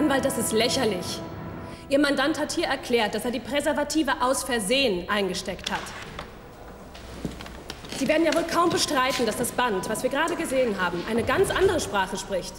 Anwalt, das ist lächerlich. Ihr Mandant hat hier erklärt, dass er die Präservative aus Versehen eingesteckt hat. Sie werden ja wohl kaum bestreiten, dass das Band, was wir gerade gesehen haben, eine ganz andere Sprache spricht.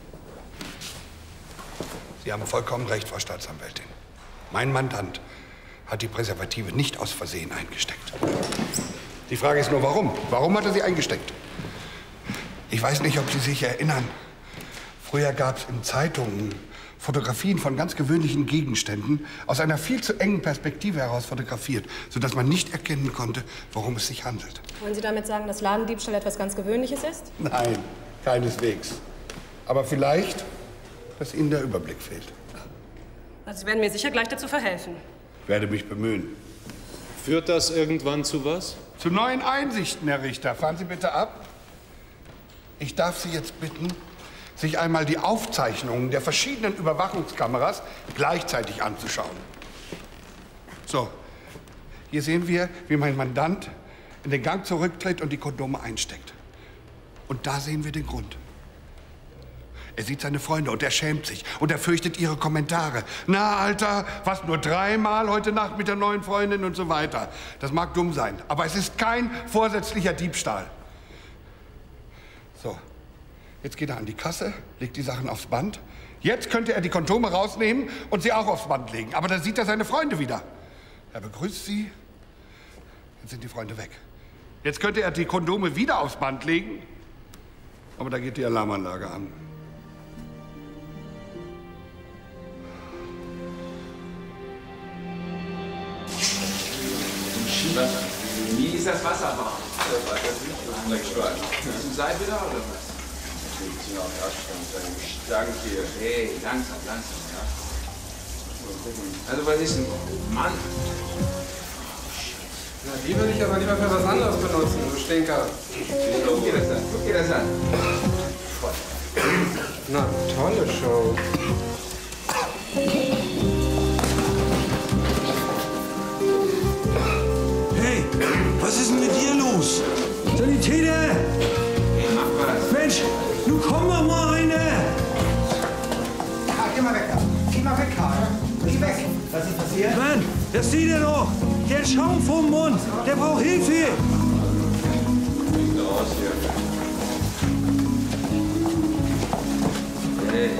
Sie haben vollkommen recht, Frau Staatsanwältin. Mein Mandant hat die Präservative nicht aus Versehen eingesteckt. Die Frage ist nur, warum? Warum hat er sie eingesteckt? Ich weiß nicht, ob Sie sich erinnern. Früher gab es in Zeitungen Fotografien von ganz gewöhnlichen Gegenständen aus einer viel zu engen Perspektive heraus fotografiert, sodass man nicht erkennen konnte, worum es sich handelt. Wollen Sie damit sagen, dass Ladendiebstahl etwas ganz Gewöhnliches ist? Nein, keineswegs. Aber vielleicht, dass Ihnen der Überblick fehlt. Also Sie werden mir sicher gleich dazu verhelfen. Ich werde mich bemühen. Führt das irgendwann zu was? Zu neuen Einsichten, Herr Richter. Fahren Sie bitte ab. Ich darf Sie jetzt bitten, sich einmal die Aufzeichnungen der verschiedenen Überwachungskameras gleichzeitig anzuschauen. So, hier sehen wir, wie mein Mandant in den Gang zurücktritt und die Kondome einsteckt. Und da sehen wir den Grund. Er sieht seine Freunde und er schämt sich und er fürchtet ihre Kommentare. Na, Alter, was, nur 3-mal heute Nacht mit der neuen Freundin und so weiter. Das mag dumm sein, aber es ist kein vorsätzlicher Diebstahl. So, jetzt geht er an die Kasse, legt die Sachen aufs Band. Jetzt könnte er die Kondome rausnehmen und sie auch aufs Band legen. Aber dann sieht er seine Freunde wieder. Er begrüßt sie, dann sind die Freunde weg. Jetzt könnte er die Kondome wieder aufs Band legen, aber da geht die Alarmanlage an. Wie ist das Wasser warm? Ist ein Seil wieder oder was? Danke. Hey, langsam, ja. Also was ist ein Mann? Na, die würde ich aber lieber für was anderes benutzen, du Stinker. Guck dir das an. Na, tolle Show. Hey, was ist denn mit dir los? Sanitäter! Mensch, nun komm doch mal eine! Ja, geh mal weg da. Geh mal weg, Karl. Geh weg. Was ist passiert? Mann, das sieht er doch! Der hat Schaum vom Mund! Der braucht Hilfe! Raus hier. Hey.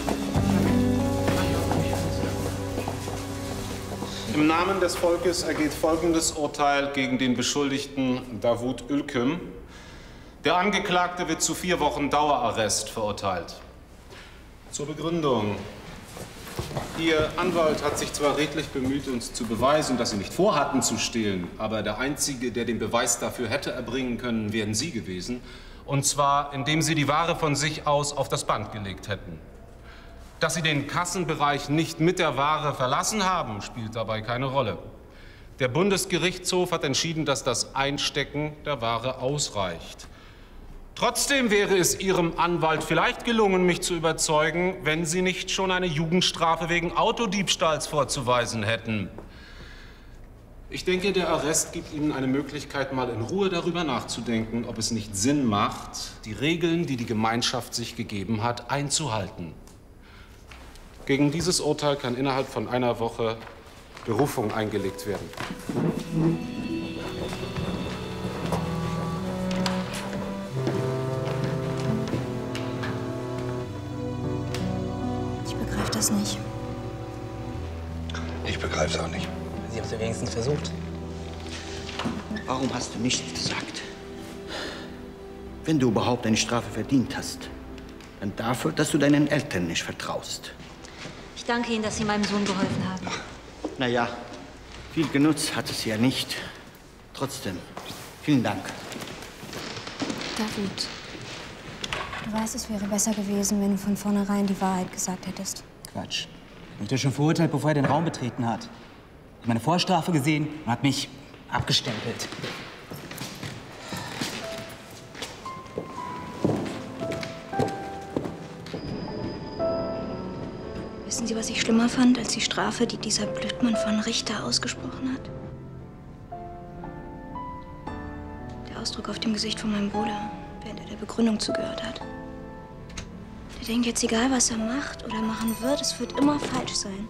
Im Namen des Volkes ergeht folgendes Urteil gegen den Beschuldigten Davut Ülküm. Der Angeklagte wird zu 4 Wochen Dauerarrest verurteilt. Zur Begründung. Ihr Anwalt hat sich zwar redlich bemüht, uns zu beweisen, dass Sie nicht vorhatten zu stehlen, aber der Einzige, der den Beweis dafür hätte erbringen können, wären Sie gewesen. Und zwar, indem Sie die Ware von sich aus auf das Band gelegt hätten. Dass Sie den Kassenbereich nicht mit der Ware verlassen haben, spielt dabei keine Rolle. Der Bundesgerichtshof hat entschieden, dass das Einstecken der Ware ausreicht. Trotzdem wäre es Ihrem Anwalt vielleicht gelungen, mich zu überzeugen, wenn Sie nicht schon eine Jugendstrafe wegen Autodiebstahls vorzuweisen hätten. Ich denke, der Arrest gibt Ihnen eine Möglichkeit, mal in Ruhe darüber nachzudenken, ob es nicht Sinn macht, die Regeln, die die Gemeinschaft sich gegeben hat, einzuhalten. Gegen dieses Urteil kann innerhalb von einer Woche Berufung eingelegt werden. Ich begreife das nicht. Ich begreife es auch nicht. Sie haben es ja wenigstens versucht. Warum hast du nichts gesagt? Wenn du überhaupt eine Strafe verdient hast, dann dafür, dass du deinen Eltern nicht vertraust. Ich danke Ihnen, dass Sie meinem Sohn geholfen haben. Na ja, viel genutzt hat es ja nicht. Trotzdem, vielen Dank. Davut, du weißt, es wäre besser gewesen, wenn du von vornherein die Wahrheit gesagt hättest. Quatsch. Ich wurde schon verurteilt, bevor er den Raum betreten hat. Ich habe meine Vorstrafe gesehen und hat mich abgestempelt. Wissen Sie, was ich schlimmer fand als die Strafe, die dieser Blödmann von Richter ausgesprochen hat? Der Ausdruck auf dem Gesicht von meinem Bruder, während er der Begründung zugehört hat. Der denke jetzt, egal was er macht oder machen wird, es wird immer falsch sein.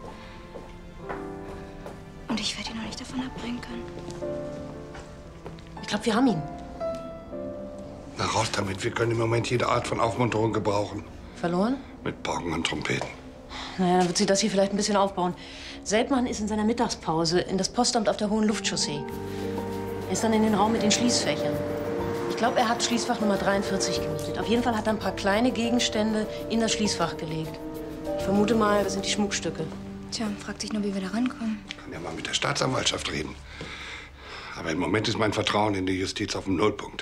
Und ich werde ihn noch nicht davon abbringen können. Ich glaube, wir haben ihn. Na, raus damit. Wir können im Moment jede Art von Aufmunterung gebrauchen. Verloren? Mit Pauken und Trompeten. Naja, dann wird sie das hier vielleicht ein bisschen aufbauen. Seltmann ist in seiner Mittagspause in das Postamt auf der Hohen Luftchaussee. Er ist dann in den Raum mit den Schließfächern. Ich glaube, er hat Schließfach Nummer 43 gemietet. Auf jeden Fall hat er ein paar kleine Gegenstände in das Schließfach gelegt. Ich vermute mal, das sind die Schmuckstücke. Tja, fragt sich nur, wie wir da rankommen. Ich kann ja mal mit der Staatsanwaltschaft reden. Aber im Moment ist mein Vertrauen in die Justiz auf dem Nullpunkt.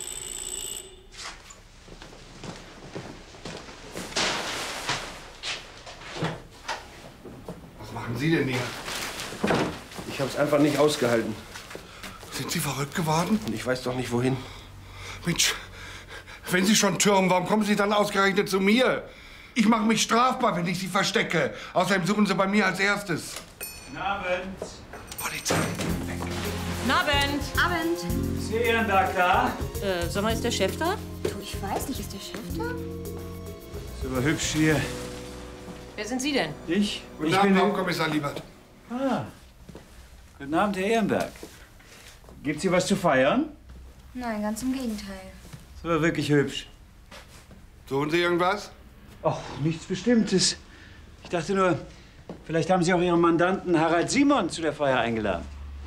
Was machen Sie denn hier? Ich habe es einfach nicht ausgehalten. Sind Sie verrückt geworden? Und ich weiß doch nicht, wohin. Mensch, wenn Sie schon türmen, warum kommen Sie dann ausgerechnet zu mir? Ich mache mich strafbar, wenn ich Sie verstecke. Außerdem suchen Sie bei mir als Erstes. Guten Abend. Polizei. Guten Abend. Abend. Ist Ihr Ehrentag da? Sag mal, ist der Chef da? Du, ich weiß nicht, ist der Chef da? Ist aber hübsch hier. Wer sind Sie denn? Ich? Guten Ich Abend, bin Hauptkommissar Liebert. Ah. Guten Abend, Herr Ehrenberg. Gibt's hier was zu feiern? Nein, ganz im Gegenteil. Ist aber wirklich hübsch. Suchen Sie irgendwas? Ach, nichts Bestimmtes. Ich dachte nur, vielleicht haben Sie auch Ihren Mandanten Harald Simon zu der Feier eingeladen.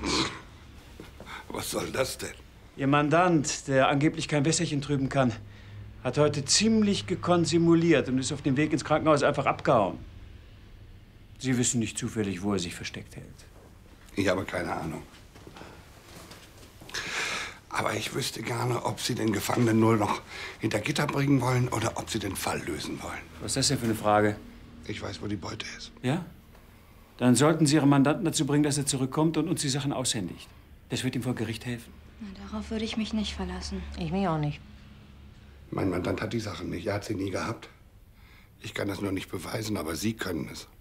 Was soll das denn? Ihr Mandant, der angeblich kein Wässerchen trüben kann, hat heute ziemlich gekonnt simuliert und ist auf dem Weg ins Krankenhaus einfach abgehauen. Sie wissen nicht zufällig, wo er sich versteckt hält. Ich habe keine Ahnung. Aber ich wüsste gerne, ob Sie den Gefangenen nur noch hinter Gitter bringen wollen oder ob Sie den Fall lösen wollen. Was ist das denn für eine Frage? Ich weiß, wo die Beute ist. Ja? Dann sollten Sie Ihren Mandanten dazu bringen, dass er zurückkommt und uns die Sachen aushändigt. Das wird ihm vor Gericht helfen. Na, darauf würde ich mich nicht verlassen. Ich mich auch nicht. Mein Mandant hat die Sachen nicht. Er hat sie nie gehabt. Ich kann das nur nicht beweisen, aber Sie können es.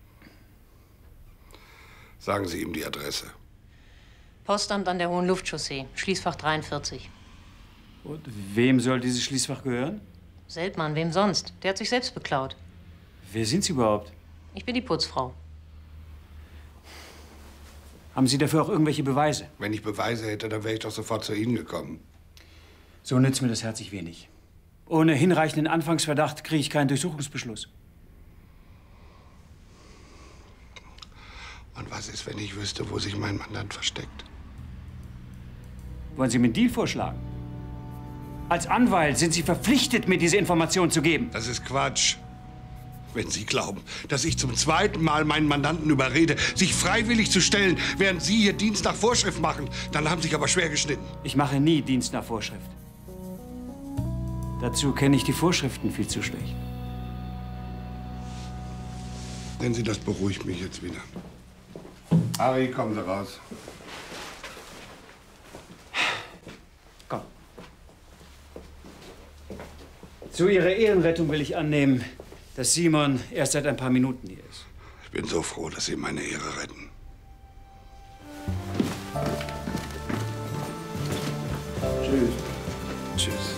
Sagen Sie ihm die Adresse. Postamt an der Hohen Luftchaussee, Schließfach 43. Und wem soll dieses Schließfach gehören? Seltmann, wem sonst? Der hat sich selbst beklaut. Wer sind Sie überhaupt? Ich bin die Putzfrau. Haben Sie dafür auch irgendwelche Beweise? Wenn ich Beweise hätte, dann wäre ich doch sofort zu Ihnen gekommen. So nützt mir das herzlich wenig. Ohne hinreichenden Anfangsverdacht kriege ich keinen Durchsuchungsbeschluss. Und was ist, wenn ich wüsste, wo sich mein Mandant versteckt? Wollen Sie mir einen Deal vorschlagen? Als Anwalt sind Sie verpflichtet, mir diese Information zu geben. Das ist Quatsch. Wenn Sie glauben, dass ich zum zweiten Mal meinen Mandanten überrede, sich freiwillig zu stellen, während Sie hier Dienst nach Vorschrift machen, dann haben Sie sich aber schwer geschnitten. Ich mache nie Dienst nach Vorschrift. Dazu kenne ich die Vorschriften viel zu schlecht. Sehen Sie, das beruhigt mich jetzt wieder. Harry, kommen Sie raus. Komm. Zu Ihrer Ehrenrettung will ich annehmen, dass Simon erst seit ein paar Minuten hier ist. Ich bin so froh, dass Sie meine Ehre retten. Tschüss. Tschüss.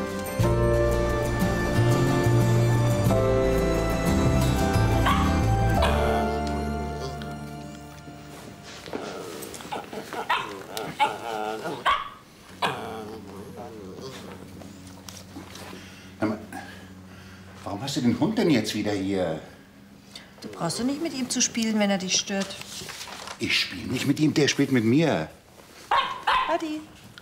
Warum hast du den Hund denn jetzt wieder hier? Du brauchst doch nicht mit ihm zu spielen, wenn er dich stört. Ich spiele nicht mit ihm, der spielt mit mir. Buddy.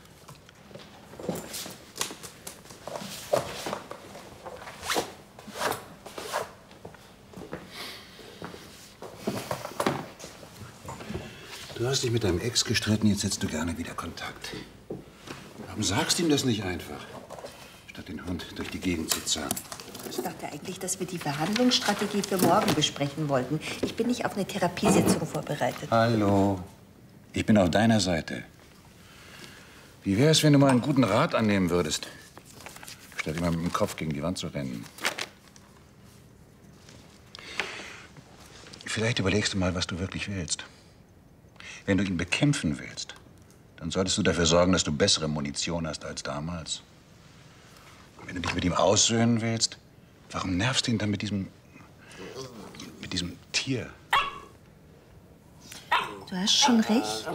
Du hast dich mit deinem Ex gestritten, jetzt hättest du gerne wieder Kontakt. Warum sagst du ihm das nicht einfach? Statt den Hund durch die Gegend zu zerren. Ich dachte eigentlich, dass wir die Behandlungsstrategie für morgen besprechen wollten. Ich bin nicht auf eine Therapiesitzung vorbereitet. Hallo. Ich bin auf deiner Seite. Wie wär's, wenn du mal einen guten Rat annehmen würdest? Statt immer mit dem Kopf gegen die Wand zu rennen. Vielleicht überlegst du mal, was du wirklich willst. Wenn du ihn bekämpfen willst, dann solltest du dafür sorgen, dass du bessere Munition hast als damals. Und wenn du dich mit ihm aussöhnen willst, Warum nervst du ihn dann mit diesem Tier? Du hast schon recht.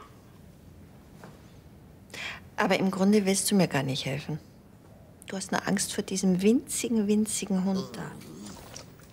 Aber im Grunde willst du mir gar nicht helfen. Du hast nur Angst vor diesem winzigen Hund da.